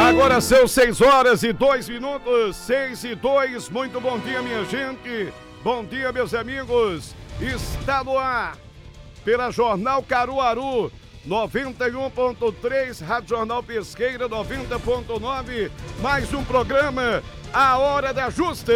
Agora são 6h02, 6h02. Muito bom dia, minha gente. Bom dia, meus amigos. Está no ar pela Jornal Caruaru 91.3, Rádio Jornal Pesqueira 90.9. Mais um programa, A Hora da Justa.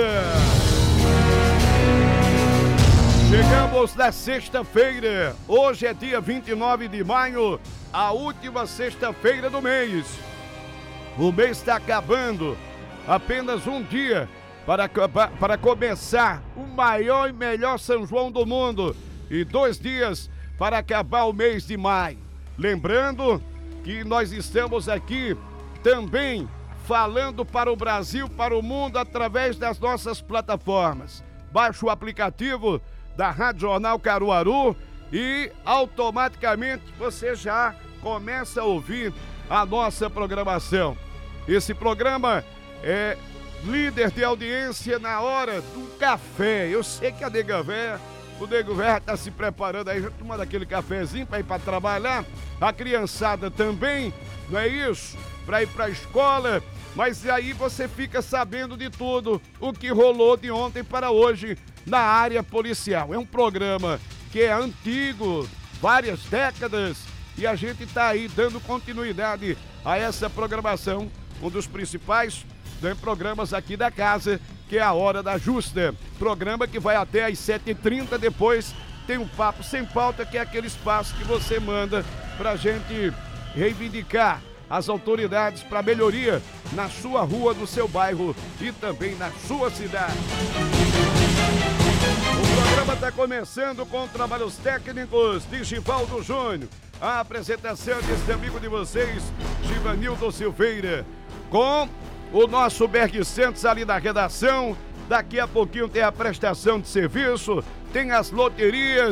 Chegamos na sexta-feira. Hoje é dia 29 de maio, a última sexta-feira do mês. O mês está acabando. Apenas um dia para começar o maior e melhor São João do mundo. E 2 dias para acabar o mês de maio. Lembrando que nós estamos aqui também falando para o Brasil, para o mundo, através das nossas plataformas. Baixe o aplicativo da Rádio Jornal Caruaru e automaticamente você já começa a ouvir a nossa programação. Esse programa é líder de audiência na hora do café. Eu sei que o Nego Velho está se preparando aí, já tomando aquele cafezinho para ir para trabalhar. A criançada também, não é isso? Para ir para a escola. Mas aí você fica sabendo de tudo o que rolou de ontem para hoje na área policial. É um programa que é antigo, várias décadas, e a gente está aí dando continuidade a essa programação. Um dos principais programas aqui da casa, que é a Hora da Justa. Programa que vai até às 7h30, depois tem um Papo Sem Pauta, que é aquele espaço que você manda pra gente reivindicar as autoridades para melhoria na sua rua, no seu bairro e também na sua cidade. O programa está começando com trabalhos técnicos de Givaldo Júnior. A apresentação desse amigo de vocês, Givanildo Silveira, com o nosso Berg Santos ali na redação. Daqui a pouquinho tem a prestação de serviço, tem as loterias.